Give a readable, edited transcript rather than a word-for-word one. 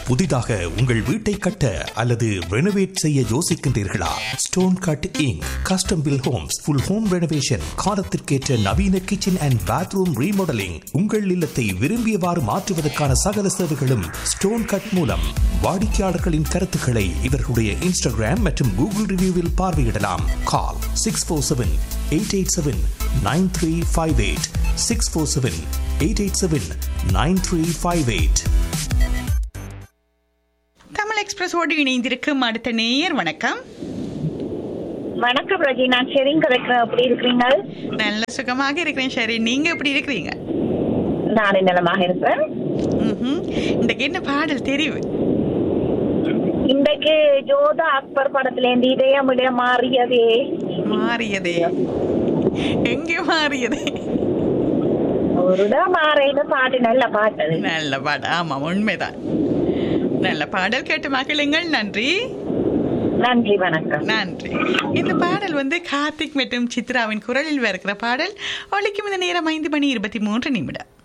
புதிதாக உங்கள் வீட்டை கட்ட அல்லது ரெனோவேட் செய்ய யோசிக்கின்றீர்களா? Stone cut ink custom bill Holmes full home renovation, காலத்திற்கேற்ற நவீன கிச்சன் அண்ட் பாத்ரூம் ரீமாடலிங், உங்கள் இல்லத்தை விரும்பியவாறு மாற்றுவதற்கான சகல சேவைகளும் ஸ்டோன் கட் மூலம். வாடிக்கையாளர்களின் கருத்துக்களை இவர்களுடைய இன்ஸ்டாகிராம் மற்றும் கூகுள் ரிவ்யூவில் பார்வையிடலாம். கால் 647-887-9358 647-887-9358. தமிழ் எக்ஸ்பிரஸோடு இணைந்திருக்கும் அடுத்த நேயர். வணக்கம். வணக்கம் ரஜி, நான் ஷெரின் கதைக்கிறேன். எப்படி இருக்கிறீங்க? நல்ல சுகமாக இருக்கிறேன் ஷெரின், நீங்க எப்படி இருக்கிறீங்க? நான் நலமாக இருப்பேன். இன்றைக்கு என்ன பாடல் தெரிவு? இன்றைக்கு ஜோதா அக்பர் படத்துல இருந்து இதயம் மாறியதே. மாறியதே எங்கே மாறியதே? ஒருதான் மாறியது பாட்டு. நல்ல பாட்டு, நல்ல பாட்டு. ஆமா, உண்மைதான். நல்ல பாடல் கேட்டு மகிழுங்கள். நன்றி. நன்றி, வணக்கம். நன்றி. இந்த பாடல் கார்த்திக் மற்றும் சித்ராவின் குரலில் இருக்கிற பாடல். ஒலிக்கும் இந்த நேரம் 5:23.